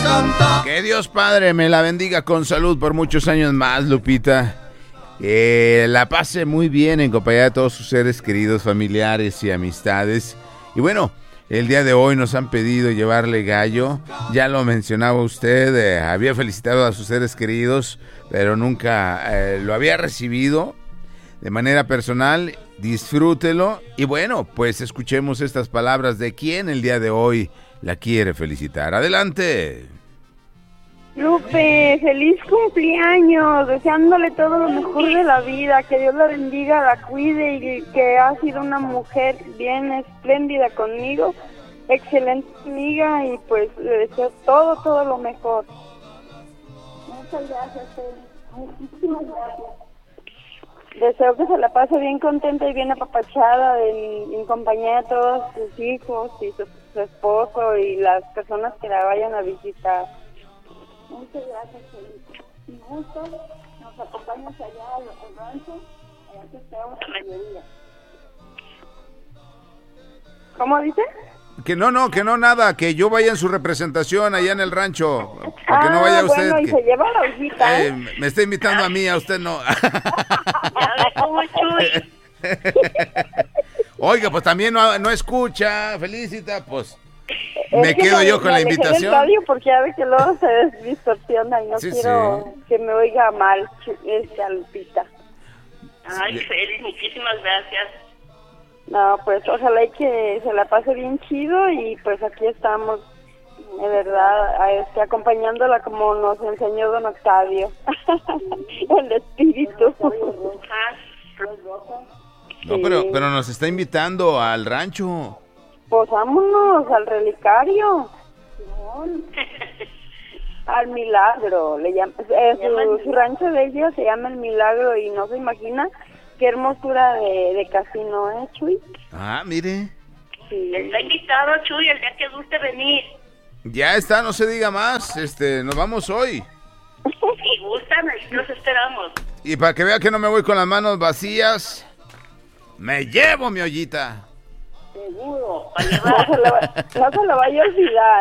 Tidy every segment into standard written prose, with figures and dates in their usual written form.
Que Dios Padre me la bendiga con salud por muchos años más, Lupita. Que la pase muy bien en compañía de todos sus seres queridos, familiares y amistades. Y bueno, el día de hoy nos han pedido llevarle gallo. Ya lo mencionaba usted, había felicitado a sus seres queridos, pero nunca lo había recibido de manera personal. Disfrútelo y bueno, pues escuchemos estas palabras de quien el día de hoy la quiere felicitar. Adelante. Lupe, feliz cumpleaños, deseándole todo lo mejor de la vida, que Dios la bendiga, la cuide y que ha sido una mujer bien espléndida conmigo, excelente amiga y pues le deseo todo lo mejor. Muchas gracias, muchísimas gracias. Deseo que se la pase bien contenta y bien apapachada en compañía de todos sus hijos y su esposo y las personas que la vayan a visitar. Muchas gracias, Felipe. Si gustas, nos acompañas allá al rancho, allá te esperamos a mediodía. ¿Cómo dice? Que no, nada, que yo vaya en su representación allá en el rancho, para que no vaya usted. Bueno, y se lleva la hojita, me está invitando a mí, a usted no. Oiga, pues también no escucha, felicita, pues me quedo yo con la invitación. Radio porque ya ve que luego se distorsiona y no quiero que me oiga mal, Lupita. Ay, Feli, muchísimas gracias. No, pues ojalá y que se la pase bien chido y pues aquí estamos, de verdad, acompañándola como nos enseñó don Octavio, el espíritu. No, pero nos está invitando al rancho. Pues vámonos al relicario, al Milagro, le llama, su rancho de ella se llama El Milagro y no se imagina qué hermosura de casino, Chuy. Ah, mire. Sí. Está invitado, Chuy, el día que guste venir. Ya está, no se diga más, nos vamos hoy. Si gustan, los esperamos. Y para que vea que no me voy con las manos vacías, me llevo mi ollita. Seguro, no se lo vaya a olvidar,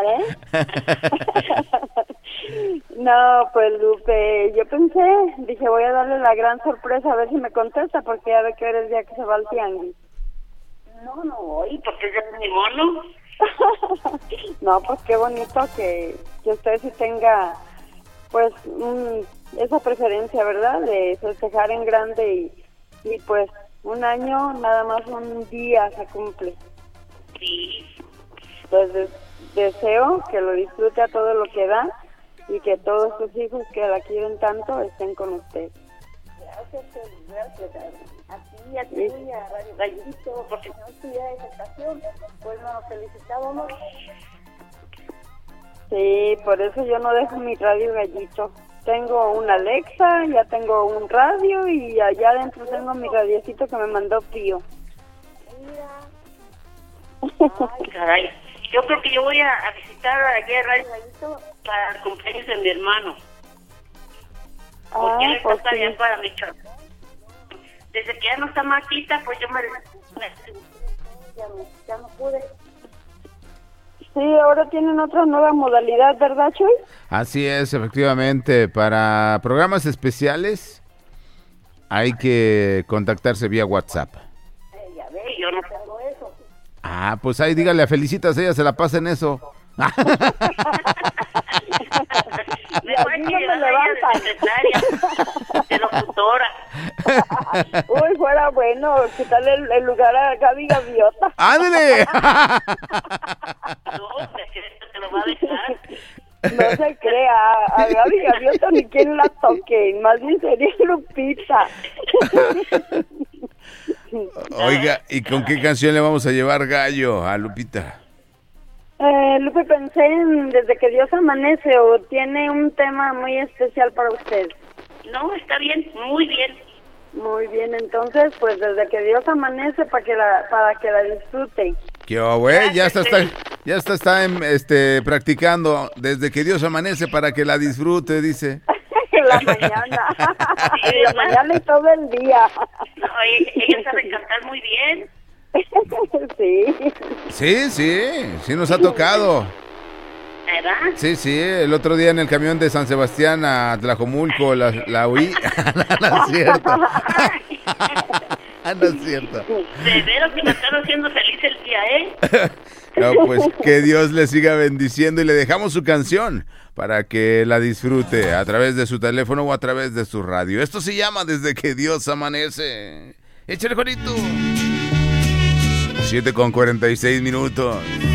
No, pues Lupe, yo dije voy a darle la gran sorpresa a ver si me contesta porque ya ve que eres el día que se va al tianguis. No voy porque ya es mi mono. No, pues qué bonito que usted sí tenga pues esa preferencia, ¿verdad? De festejar en grande y pues un año, nada más un día se cumple. Sí. Pues deseo que lo disfrute a todo lo que da y que todos sus hijos que la quieren tanto estén con usted. Gracias. A ti y a Radio Gallito, porque si no estuviera esa ocasión, pues nos felicitábamos. Sí, por eso yo no dejo mi Radio Gallito. Tengo una Alexa, ya tengo un radio y allá adentro tengo mi radiecito que me mandó Pío. Ay, caray. Yo creo que yo voy a visitar allá Radio Gallito para el cumpleaños de mi hermano. Porque él está pues allá sí. para mi chorro. Desde que ya no está Martita, pues yo ya no pude. Sí, ahora tienen otra nueva modalidad, ¿verdad, Chuy? Así es, efectivamente. Para programas especiales hay que contactarse vía WhatsApp. Ya ve, yo no tengo eso. Ah, pues ahí dígale a Felicitas, ella se la pasa en eso. Mejor que yo de secretaria, de locutora. Uy, fuera bueno quitarle el lugar a Gaby Gaviota. ¡Ándale! No, te lo va a dejar. No se crea, a Gaby Gaviota ni quien la toque, más bien sería Lupita. Oiga, ¿y con qué canción le vamos a llevar gallo a Lupita? Lupe, pensé en Desde que Dios amanece, o tiene un tema muy especial para usted. No, está bien, muy bien. Muy bien, entonces, pues Desde que Dios amanece para que la disfrute. ¿Qué güey? Ya está practicando Desde que Dios amanece para que la disfrute, dice. En la mañana. Sí, en la mañana y todo el día. No, ella sabe cantar muy bien. Sí. Sí nos ha tocado. ¿verdad? Sí, el otro día en el camión de San Sebastián a Tlajomulco la oí. No es cierto. No es cierto. De veras que me están haciendo feliz el día, ¿eh? No, pues que Dios le siga bendiciendo y le dejamos su canción para que la disfrute a través de su teléfono o a través de su radio. Esto se llama Desde que Dios amanece. Échale, Juanito. 7:46.